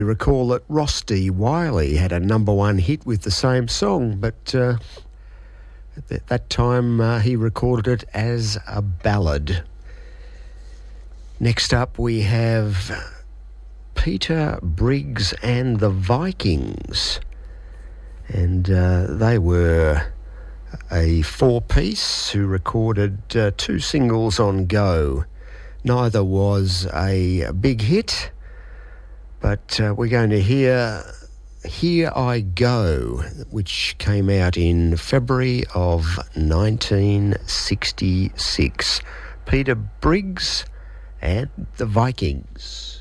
Recall that Ross D. Wiley had a number one hit with the same song, but at that time he recorded it as a ballad. Next up we have Peter Briggs and the Vikings, and they were a four-piece who recorded two singles on Go. Neither was a big hit, but we're going to hear Here I Go, which came out in February of 1966. Peter Briggs and the Vikings.